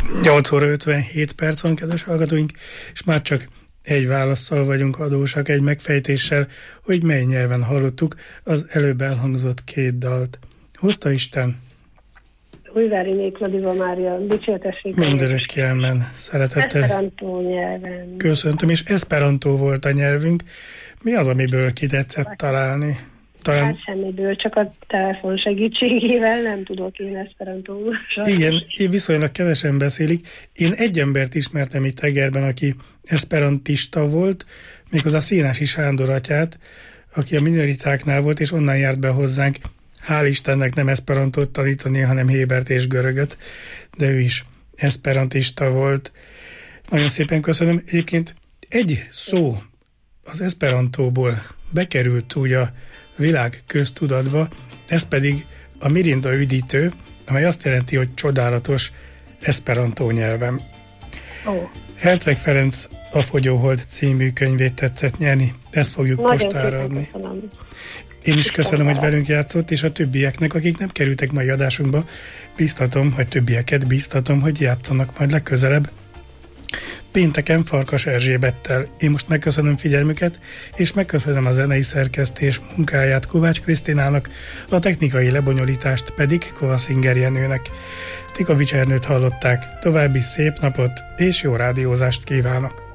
8 óra 57 perc van, kedves hallgatóink, és már csak egy válasszal vagyunk adósak, egy megfejtéssel, hogy mely nyelven hallottuk az előbb elhangzott két dalt. Hozta Isten! Újvári Nékladiva Mária, dicsértessék! Mindörökké elmen, szeretettel. Esperantó nyelven. Köszöntöm, és esperantó volt a nyelvünk. Mi az, amiből ki tetszett találni? Talán... Hát semmiből, csak a telefon segítségével nem tudok én esperantóul. Igen, viszonylag kevesen beszélik. Én egy embert ismertem itt Egerben, aki esperantista volt, méghozzá Szénási Sándor atyát, aki a minoritáknál volt, és onnan járt be hozzánk. Hál' Istennek nem esperantót tanítani, hanem hébert és görögöt, de ő is esperantista volt. Nagyon szépen köszönöm. Egyébként egy szó az esperantóból bekerült úgy a világ köztudatba, ez pedig a Mirinda üdítő, amely azt jelenti, hogy csodálatos esperantó nyelven. Herceg Ferenc A Fogyóhold című könyvét tetszett nyerni, ezt fogjuk postára adni. Én is köszönöm, hogy velünk játszott, és a többieknek, akik nem kerültek mai adásunkba, biztatom, vagy többieket biztatom, hogy játszanak majd legközelebb. Pénteken Farkas Erzsébettel. Én most megköszönöm figyelmüket, és megköszönöm a zenei szerkesztés munkáját Kovács Krisztinának, a technikai lebonyolítást pedig Kovaszinger Jenőnek. Tikovics Ernőt hallották, további szép napot és jó rádiózást kívánok!